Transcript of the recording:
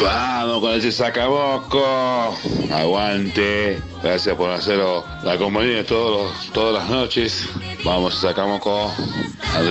Vamos con ese sacamoco. Aguante. Gracias por hacerlo la compañía todas las noches. Vamos a sacamoco.